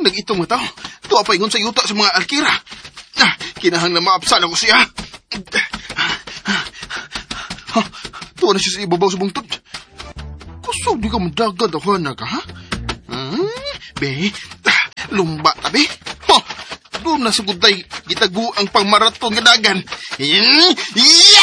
nag-itong mga tao. Tuwa pa ingon sa yuta sa mga alkira. Kinahang na maapsal ako siya. Tuwa na siya sa ibabaw sa bungtod. Kusog di ka madagan ako na ka, ha? Be, lumba ta, be. Doon na sa gutay, gitagu ang pangmaraton nga dagan. Yeah!